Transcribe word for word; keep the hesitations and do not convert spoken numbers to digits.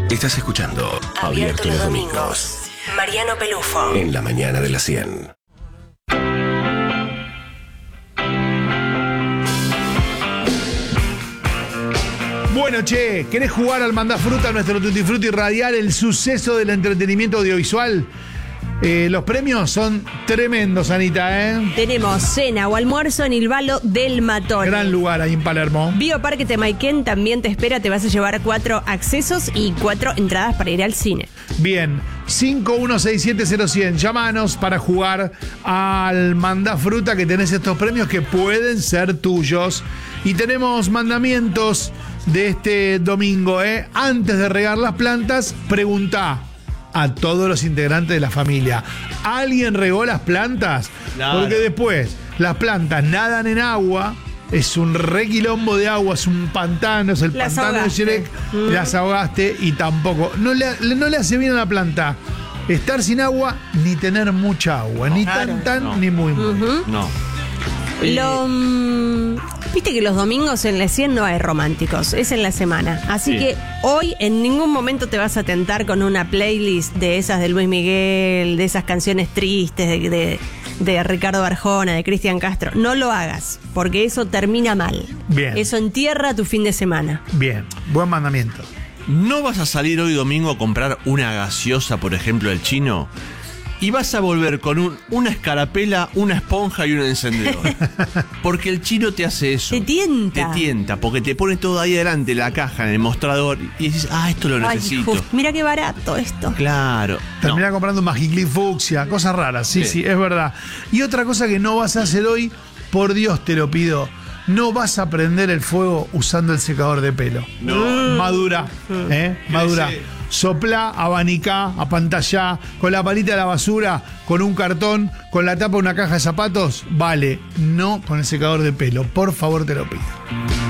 Estás escuchando Abierto los domingos. Mariano Pelufo. En la mañana de las cien. Bueno, che, ¿querés jugar al Mandá Fruta, nuestro Tutti Frutti radial, el suceso del entretenimiento audiovisual? Eh, los premios son tremendos, Anita, ¿eh? Tenemos cena o almuerzo en el Balo del Matón. Gran lugar ahí en Palermo. Bioparque Temaiken también te espera, te vas a llevar cuatro accesos y cuatro entradas para ir al cine. Bien, cinco uno seis siete cero cien, llámanos para jugar al Mandá Fruta, que tenés estos premios que pueden ser tuyos. Y tenemos mandamientos de este domingo, ¿eh? Antes de regar las plantas, preguntá a todos los integrantes de la familia: ¿alguien regó las plantas? Claro. Porque después las plantas nadan en agua, es un requilombo de agua, es un pantano, es el Las pantano ahogaste. de Shrek, Mm. las ahogaste y tampoco, no le, no le hace bien a la planta estar sin agua ni tener mucha agua, ni Claro. tan tan No. ni muy muy. Ujú. No. Lo, mm, Viste que los domingos en la cien no hay románticos, es en la semana. Así Sí. que hoy en ningún momento te vas a tentar con una playlist de esas de Luis Miguel, de esas canciones tristes de, de, de Ricardo Arjona, de Cristian Castro. No lo hagas, porque eso termina mal. Bien. Eso entierra tu fin de semana. Bien, buen mandamiento. ¿No vas a salir hoy domingo a comprar una gaseosa, por ejemplo, del Chino? Y vas a volver con un, una escarapela, una esponja y un encendedor. Porque el Chino te hace eso. Te tienta. Te tienta, porque te pone todo ahí adelante, la caja, en el mostrador, y dices, ah, esto lo Ay, necesito. uf, mira qué barato esto. Claro. Termina No. comprando un Magiclip fucsia, cosas raras, sí, sí, Sí. es verdad. Y otra cosa que no vas a hacer hoy, por Dios te lo pido, no vas a prender el fuego usando el secador de pelo. No. Madura, ¿eh? Madura. Crece. Soplá, abanicá, apantallá, con la palita de la basura, con un cartón, con la tapa de una caja de zapatos, vale, no con el secador de pelo. Por favor, te lo pido.